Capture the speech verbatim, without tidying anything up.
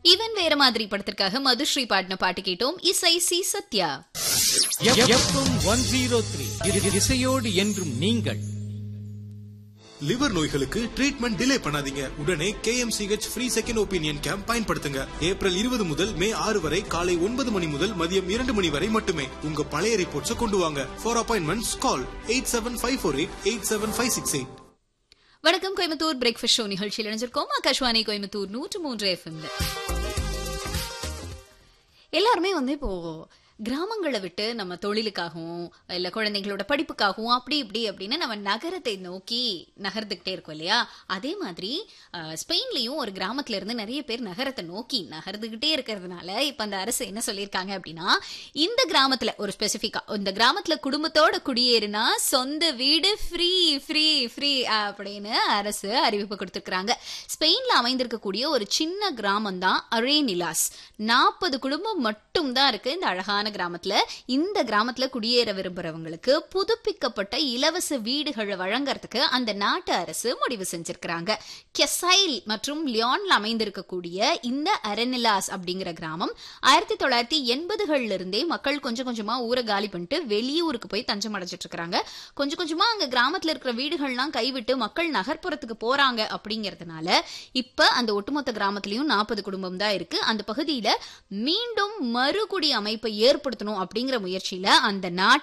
இவன் வேற மாதிரி படத்திற்காக மதுஸ்ரீ பாடின பாட்டு கேட்டோம். இசை சி சத்யா. இசையோடு என்றும் நீங்கள். லிவர் நோய்களுக்கு ட்ரீட்மெண்ட் டிலே பண்ணாதீங்க. உடனே KMCH free second opinion camp பயன்படுத்துங்க. ஏப்ரல் இருபது முதல் மே ஆறு வரை காலை ஒன்பது மணி முதல் மதியம் இரண்டு மணி வரை மட்டுமே. உங்க பழைய ரிப்போர்ட்ஸ் கொண்டு வாங்க. For appointments call eight seven five four eight eight seven five six eight. வணக்கம் கோயம்புத்தூர் பிரேக்ஃபாஸ்ட் ஷோ நிகழ்ச்சியில் இணைஞ்சிருக்கோம். ஆகாஷ்வாணி கோயம்புத்தூர் நூற்று மூன்று எஃப்எம்ல. எல்லாருமே வந்து இப்போ கிராமங்களை விட்டு நம்ம தொழிலுக்காகவும் இல்ல குழந்தைங்களோட படிப்புக்காகவும் அப்படி இப்படி அப்படின்னு நம்ம நகரத்தை நோக்கி நகர்ந்துகிட்டே இருக்கோம் இல்லையா? அதே மாதிரி ஸ்பெயின்லயும் ஒரு கிராமத்துல இருந்து நிறைய பேர் நகரத்தை நோக்கி நகர்ந்துகிட்டே இருக்கிறதுனால இப்ப அந்த அரசு என்ன சொல்லியிருக்காங்க அப்படின்னா, இந்த கிராமத்துல ஒரு ஸ்பெசிபிக்கா இந்த கிராமத்துல குடும்பத்தோட குடியேறினா சொந்த வீடு ஃப்ரீ ஃப்ரீ ஃப்ரீ அப்படின்னு அரசு அறிவிப்பு கொடுத்திருக்காங்க. ஸ்பெயின்ல அமைந்திருக்கக்கூடிய ஒரு சின்ன கிராமம் தான் அரேனிலாஸ். நாற்பது குடும்பம் மட்டும் தான் இருக்கு இந்த அழகான கிராமத்துல. இந்த கிராமத்துல குடியேற விரும்புறவங்களுக்கு புதுப்பிக்கப்பட்ட இலவச வீடுகளை வழங்கறதுக்கு அந்த நாட்டு அரசு முடிவு செஞ்சிருக்காங்க. கெசைல் மற்றும் லியோன்ல அமைந்திருக்கக்கூடிய இந்த அரேனிலாஸ் அப்படிங்கிற கிராமம் ஆயிரத்தி தொள்ளாயிரத்தி எண்பதுகள்ல இருந்தே மக்கள் கொஞ்சம் கொஞ்சமா ஊரை காலி பண்ணிட்டு வெளியூருக்கு போய் தஞ்சம் அடைஞ்சிட்டு இருக்காங்க. கொஞ்சம் கொஞ்சமா அங்க கிராமத்துல இருக்கிற வீடுகள்லாம் கைவிட்டு மக்கள் நகர்ப்புறத்துக்கு போறாங்க. அப்படிங்கறதுனால இப்ப அந்த ஒட்டுமொத்த கிராமத்திலயும் நாற்பது குடும்பம் தான் இருக்கு. அந்த பகுதியில மீண்டும் மறுகுடி அமைப்பை ஏற்படுத்தணும் அப்படிங்கிற முயற்சியில அந்த நாட்டு